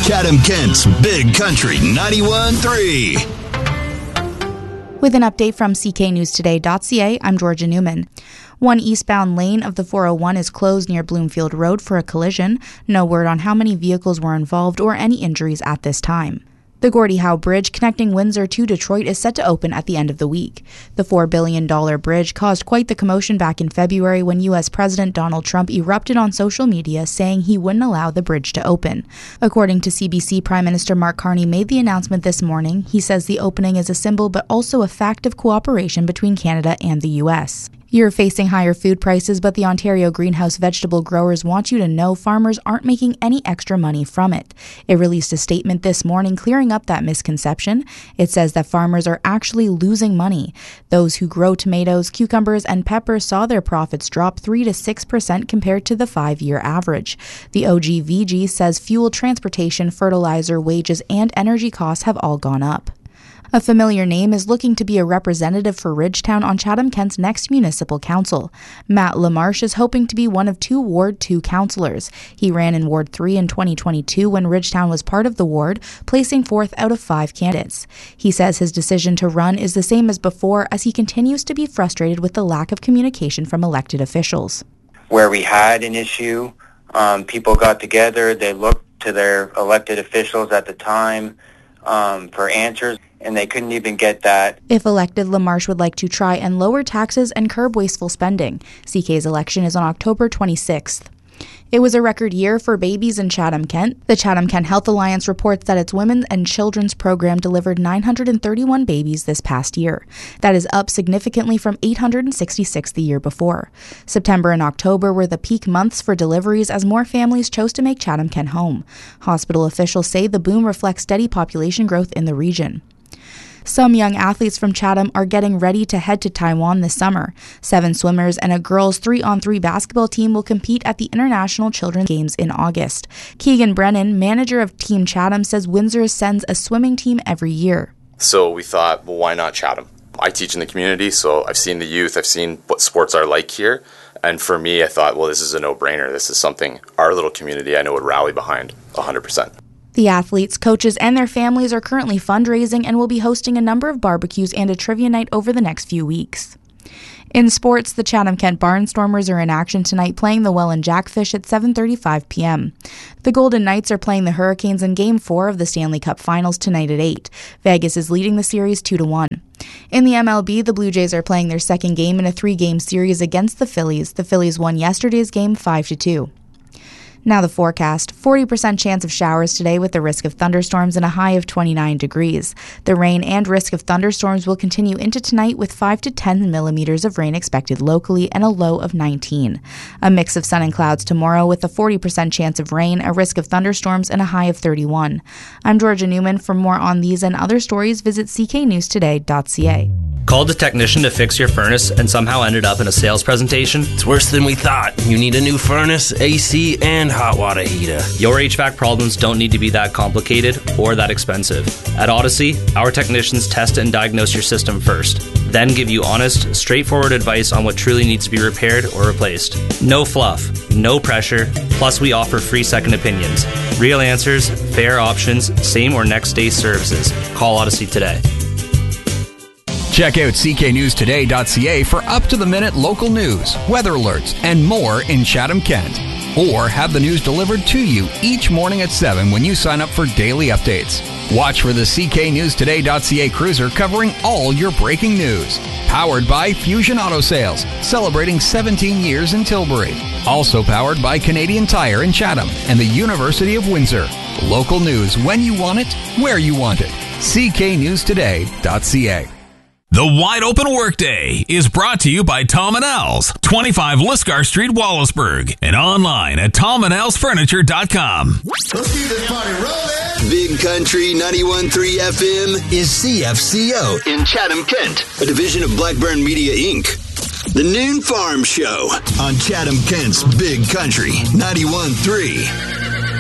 Chatham-Kent's Big Country 91.3. With an update from cknewstoday.ca, I'm Georgia Newman. One eastbound lane of the 401 is closed near Bloomfield Road for a collision. No word on how many vehicles were involved or any injuries at this time. The Gordie Howe Bridge connecting Windsor to Detroit is set to open at the end of the week. The $4 billion bridge caused quite the commotion back in February when U.S. President Donald Trump erupted on social media saying he wouldn't allow the bridge to open. According to CBC, Prime Minister Mark Carney made the announcement this morning. He says the opening is a symbol but also a fact of cooperation between Canada and the U.S. You're facing higher food prices, but the Ontario greenhouse vegetable growers want you to know farmers aren't making any extra money from it. It released a statement this morning clearing up that misconception. It says that farmers are actually losing money. Those who grow tomatoes, cucumbers, and peppers saw their profits drop 3 to 6% compared to the 5-year average. The OGVG says fuel, transportation, fertilizer, wages, and energy costs have all gone up. A familiar name is looking to be a representative for Ridgetown on Chatham-Kent's next municipal council. Matt LaMarche is hoping to be one of 2 Ward 2 councillors. He ran in Ward 3 in 2022 when Ridgetown was part of the ward, placing 4th out of 5 candidates. He says his decision to run is the same as before as he continues to be frustrated with the lack of communication from elected officials. Where we had an issue, people got together, they looked to their elected officials at the time for answers, and they couldn't even get that. If elected, LaMarche would like to try and lower taxes and curb wasteful spending. CK's election is on October 26th. It was a record year for babies in Chatham-Kent. The Chatham-Kent Health Alliance reports that its Women and Children's program delivered 931 babies this past year. That is up significantly from 866 the year before. September and October were the peak months for deliveries as more families chose to make Chatham-Kent home. Hospital officials say the boom reflects steady population growth in the region. Some young athletes from Chatham are getting ready to head to Taiwan this summer. 7 swimmers and a girls' 3-on-3 basketball team will compete at the International Children's Games in August. Keegan Brennan, manager of Team Chatham, says Windsor sends a swimming team every year. So we thought, well, why not Chatham? I teach in the community, so I've seen the youth, I've seen what sports are like here. And for me, I thought, well, this is a no-brainer. This is something our little community I know would rally behind 100%. The athletes, coaches, and their families are currently fundraising and will be hosting a number of barbecues and a trivia night over the next few weeks. In sports, the Chatham-Kent Barnstormers are in action tonight playing the Welland Jackfish at 7:35 p.m. The Golden Knights are playing the Hurricanes in Game 4 of the Stanley Cup Finals tonight at 8. Vegas is leading the series 2-1. In the MLB, the Blue Jays are playing their second game in a 3-game series against the Phillies. The Phillies won yesterday's game 5-2. Now the forecast. 40% chance of showers today with the risk of thunderstorms and a high of 29 degrees. The rain and risk of thunderstorms will continue into tonight with 5 to 10 millimeters of rain expected locally and a low of 19. A mix of sun and clouds tomorrow with a 40% chance of rain, a risk of thunderstorms, and a high of 31. I'm Georgia Newman. For more on these and other stories, visit cknewstoday.ca. Called a technician to fix your furnace and somehow ended up in a sales presentation? It's worse than we thought. You need a new furnace, AC, and hot water heater. Your HVAC problems don't need to be that complicated or that expensive. At Odyssey, our technicians test and diagnose your system first, then give you honest, straightforward advice on what truly needs to be repaired or replaced. No fluff, no pressure, plus we offer free second opinions. Real answers, fair options, same or next day services. Call Odyssey today. Check out cknewstoday.ca for up-to-the-minute local news, weather alerts, and more in Chatham-Kent. Or have the news delivered to you each morning at 7 when you sign up for daily updates. Watch for the cknewstoday.ca cruiser covering all your breaking news. Powered by Fusion Auto Sales, celebrating 17 years in Tilbury. Also powered by Canadian Tire in Chatham and the University of Windsor. Local news when you want it, where you want it. cknewstoday.ca. The Wide Open Workday is brought to you by Tom & Al's, 25 Lisgar Street, Wallaceburg, and online at tomandalsfurniture.com. Let's keep this party rolling. Big Country 91.3 FM is CFCO in Chatham-Kent, a division of Blackburn Media, Inc. The Noon Farm Show on Chatham-Kent's Big Country 91.3.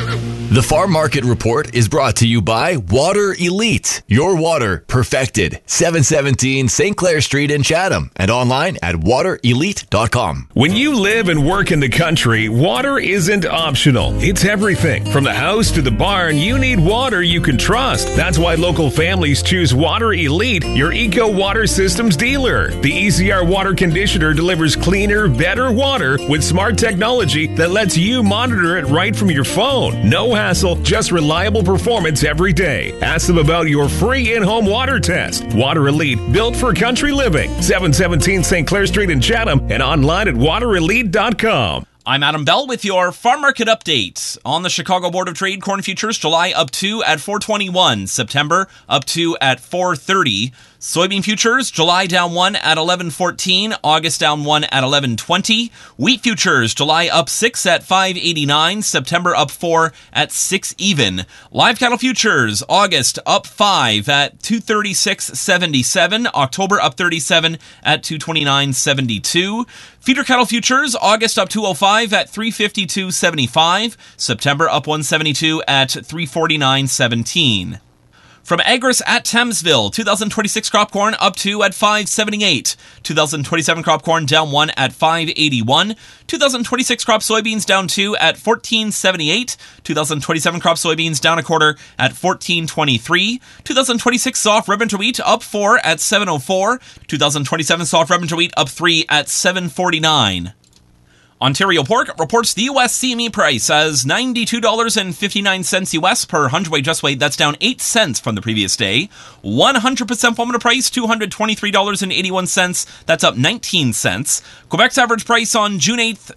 The Farm Market Report is brought to you by Water Elite. Your water perfected. 717 St. Clair Street in Chatham and online at waterelite.com. When you live and work in the country, water isn't optional. It's everything. From the house to the barn, you need water you can trust. That's why local families choose Water Elite, your eco water systems dealer. The ECR water conditioner delivers cleaner, better water with smart technology that lets you monitor it right from your phone. No hassle, just reliable performance every day. Ask them about your free in-home water test. Water Elite, built for country living. 717 St. Clair Street in Chatham and online at waterelite.com. I'm Adam Bell with your farm market update. On the Chicago Board of Trade, corn futures July up 2 at 421, September up 2 at 430. Soybean futures, July down 1 at 11.14, August down 1 at 11.20. Wheat futures, July up 6 at 5.89, September up 4 at 6 even. Live cattle futures, August up 5 at 236.77, October up 37 at 229.72. Feeder cattle futures, August up 205 at 352.75, September up 172 at 349.17. From Agris at Thamesville, 2026 crop corn up 2 at 5.78. 2027 crop corn down 1 at 5.81. 2026 crop soybeans down 2 at 14.78. 2027 crop soybeans down a quarter at 14.23. 2026 soft red winter wheat up 4 at 7.04. 2027 soft red winter wheat up 3 at 7.49. Ontario Pork reports the U.S. CME price as $92.59 U.S. per hundredweight just weight. That's down 8 cents from the previous day. 100% formula price, $223.81. That's up 19 cents. Quebec's average price on June 8th,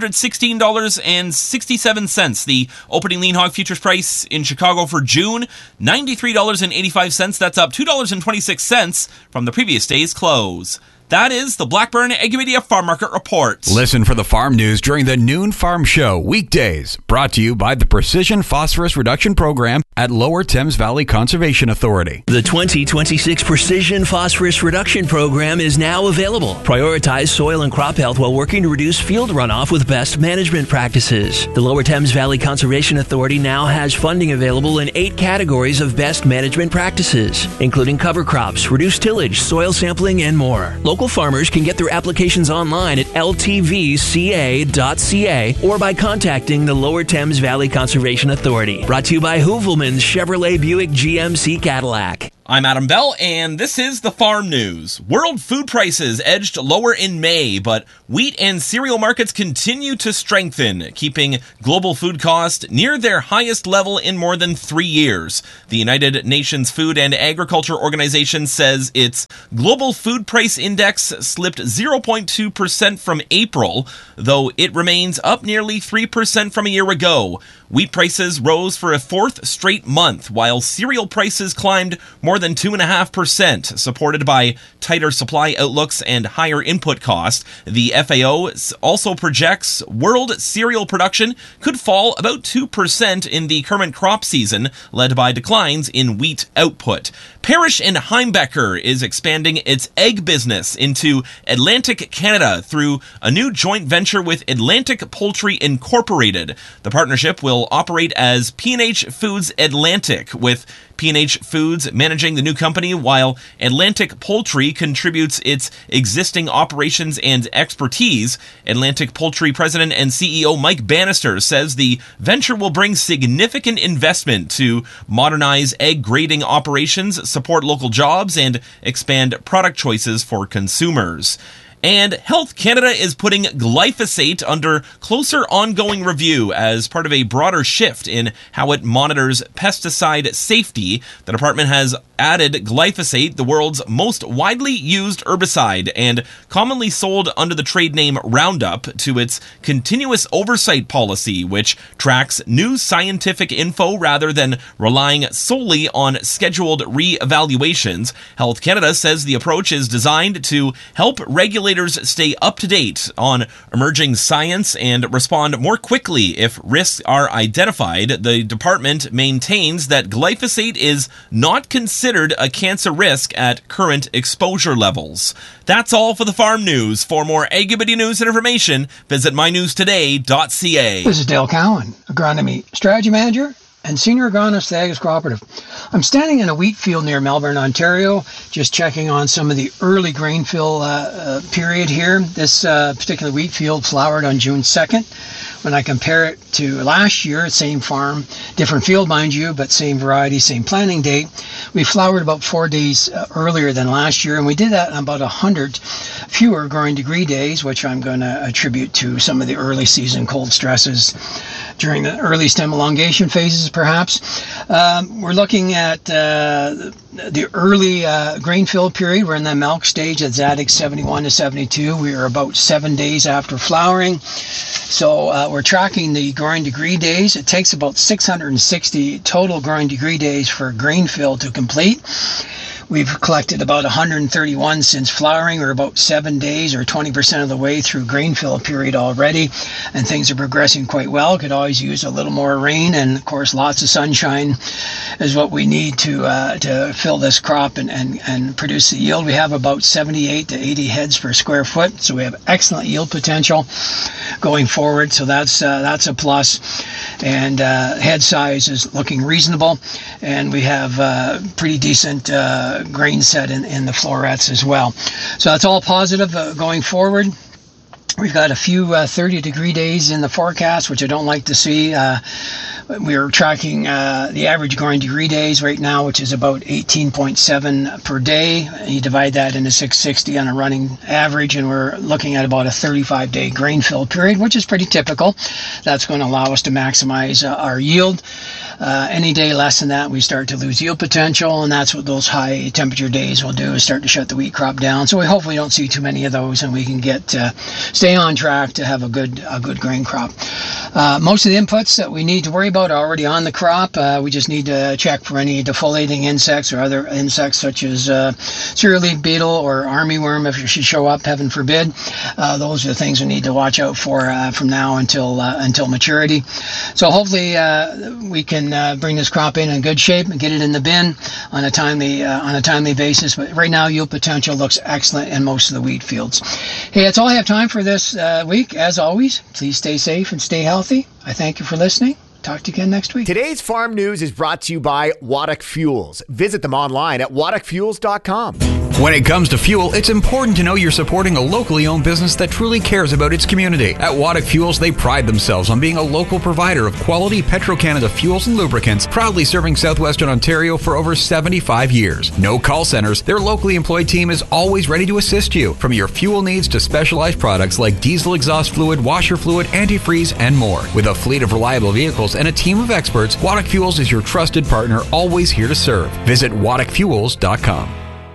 $216.67. The opening lean hog futures price in Chicago for June, $93.85. That's up $2.26 from the previous day's close. That is the Blackburn Ag Media Farm Market Report. Listen for the farm news during the Noon Farm Show, weekdays. Brought to you by the Precision Phosphorus Reduction Program at Lower Thames Valley Conservation Authority. The 2026 Precision Phosphorus Reduction Program is now available. Prioritize soil and crop health while working to reduce field runoff with best management practices. The Lower Thames Valley Conservation Authority now has funding available in 8 categories of best management practices, including cover crops, reduced tillage, soil sampling, and more. Local farmers can get their applications online at ltvca.ca or by contacting the Lower Thames Valley Conservation Authority. Brought to you by Hoovelman's Chevrolet Buick GMC Cadillac. I'm Adam Bell, and this is the Farm News. World food prices edged lower in May, but wheat and cereal markets continue to strengthen, keeping global food costs near their highest level in more than 3 years. The United Nations Food and Agriculture Organization says its global food price index slipped 0.2% from April, though it remains up nearly 3% from a year ago. Wheat prices rose for a 4th straight month, while cereal prices climbed more than 2.5%, supported by tighter supply outlooks and higher input costs. The FAO also projects world cereal production could fall about 2% in the current crop season, led by declines in wheat output. Parrish and Heimbecker is expanding its egg business into Atlantic Canada through a new joint venture with Atlantic Poultry Incorporated. The partnership will operate as P&H Foods Atlantic, with P&H Foods managing the new company, while Atlantic Poultry contributes its existing operations and expertise. Atlantic Poultry President and CEO Mike Bannister says the venture will bring significant investment to modernize egg grading operations, support local jobs, and expand product choices for consumers. And Health Canada is putting glyphosate under closer ongoing review as part of a broader shift in how it monitors pesticide safety. The department has added glyphosate, the world's most widely used herbicide and commonly sold under the trade name Roundup, to its continuous oversight policy, which tracks new scientific info rather than relying solely on scheduled re-evaluations. Health Canada says the approach is designed to help regulate regulators stay up to date on emerging science and respond more quickly if risks are identified. The department maintains that glyphosate is not considered a cancer risk at current exposure levels. That's all for the Farm News. For more Agility news and information, visit mynewstoday.ca. This is Dale Cowan, Agronomy Strategy Manager and Senior Agronomist at Ag Cooperative. I'm standing in a wheat field near Melbourne, Ontario, just checking on some of the early grain fill period here. This particular wheat field flowered on June 2nd. When I compare it to last year, same farm, different field, mind you, but same variety, same planting date, we flowered about 4 days earlier than last year, and we did that on about 100 fewer growing degree days, which I'm going to attribute to some of the early season cold stresses during the early stem elongation phases, perhaps. We're looking at the early grain fill period. We're in the milk stage at Zadig 71 to 72. We are about 7 days after flowering. So we're tracking the growing degree days. It takes about 660 total growing degree days for grain fill to complete. We've collected about 131 since flowering. We're about 7 days or 20% of the way through grain fill period already, and things are progressing quite well. Could always use a little more rain, and of course lots of sunshine is what we need to fill this crop and produce the yield. We have about 78 to 80 heads per square foot, so we have excellent yield potential going forward. So that's a plus. And head size is looking reasonable, and we have pretty decent grain set in the florets as well. So that's all positive going forward. We've got a few 30-degree days in the forecast, which I don't like to see. We're tracking the average growing degree days right now, which is about 18.7 per day. You divide that into 660 on a running average, and we're looking at about a 35-day grain fill period, which is pretty typical. That's going to allow us to maximize our yield. Any day less than that, we start to lose yield potential, and that's what those high temperature days will do, is start to shut the wheat crop down. So we hopefully don't see too many of those, and we can stay on track to have a good grain crop. Most of the inputs that we need to worry about are already on the crop. We just need to check for any defoliating insects or other insects such as cereal leaf beetle or armyworm if it should show up, heaven forbid. Those are the things we need to watch out for from now until maturity. So hopefully we can bring this crop in good shape and get it in the bin on a timely basis. But right now, yield potential looks excellent in most of the wheat fields. Hey, that's all I have time for this week. As always, please stay safe and stay healthy. I thank you for listening. Talk to you again next week. Today's Farm News is brought to you by Waddock Fuels. Visit them online at waddockfuels.com. When it comes to fuel, it's important to know you're supporting a locally owned business that truly cares about its community. At Waddock Fuels, they pride themselves on being a local provider of quality Petro-Canada fuels and lubricants, proudly serving southwestern Ontario for over 75 years. No call centers, their locally employed team is always ready to assist you, from your fuel needs to specialized products like diesel exhaust fluid, washer fluid, antifreeze, and more. With a fleet of reliable vehicles and a team of experts, Waddock Fuels is your trusted partner, always here to serve. Visit waddockfuels.com.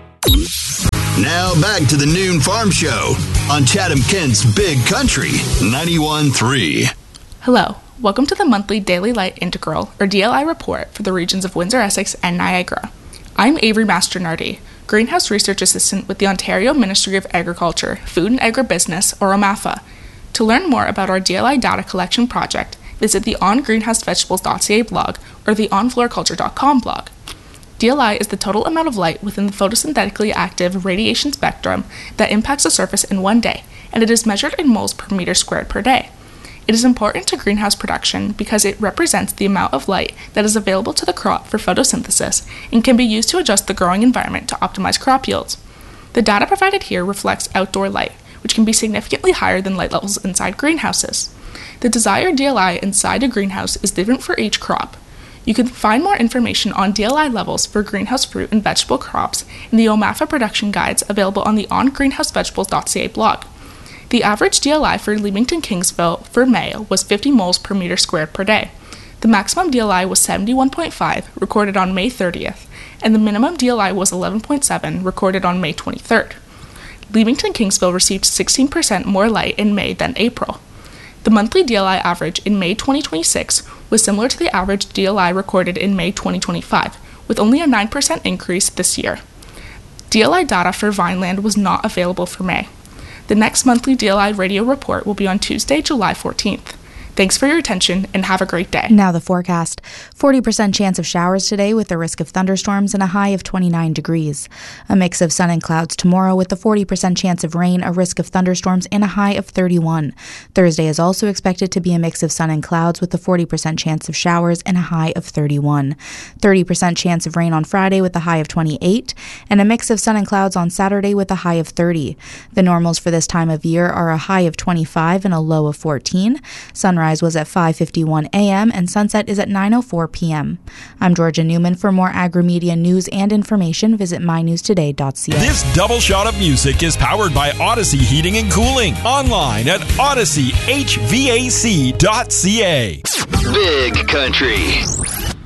Now back to the Noon Farm Show on Chatham-Kent's Big Country 91.3. Hello, welcome to the monthly Daily Light Integral, or DLI report, for the regions of Windsor-Essex and Niagara. I'm Avery Mastronardi, Greenhouse Research Assistant with the Ontario Ministry of Agriculture, Food and Agribusiness, or OMAFA. To learn more about our DLI data collection project, visit the ongreenhousevegetables.ca blog or the onfloriculture.com blog. DLI is the total amount of light within the photosynthetically active radiation spectrum that impacts the surface in one day, and it is measured in moles per meter squared per day. It is important to greenhouse production because it represents the amount of light that is available to the crop for photosynthesis and can be used to adjust the growing environment to optimize crop yields. The data provided here reflects outdoor light, which can be significantly higher than light levels inside greenhouses. The desired DLI inside a greenhouse is different for each crop. You can find more information on DLI levels for greenhouse fruit and vegetable crops in the OMAFA production guides available on the ongreenhousevegetables.ca blog. The average DLI for Leamington-Kingsville for May was 50 moles per meter squared per day. The maximum DLI was 71.5, recorded on May 30th, and the minimum DLI was 11.7, recorded on May 23rd. Leamington-Kingsville received 16% more light in May than April. The monthly DLI average in May 2026 was similar to the average DLI recorded in May 2025, with only a 9% increase this year. DLI data for Vineland was not available for May. The next monthly DLI radio report will be on Tuesday, July 14th. Thanks for your attention and have a great day. Now the forecast. 40% chance of showers today with the risk of thunderstorms and a high of 29 degrees. A mix of sun and clouds tomorrow with a 40% chance of rain, a risk of thunderstorms, and a high of 31. Thursday is also expected to be a mix of sun and clouds with a 40% chance of showers and a high of 31. 30% chance of rain on Friday with a high of 28, and a mix of sun and clouds on Saturday with a high of 30. The normals for this time of year are a high of 25 and a low of 14. Sunrise was at 5:51 a.m. and sunset is at 9:04 p.m. I'm Georgia Newman. For more agri-media news and information, visit mynewstoday.ca. This double shot of music is powered by Odyssey Heating and Cooling. Online at odysseyyhvac.ca. Big Country.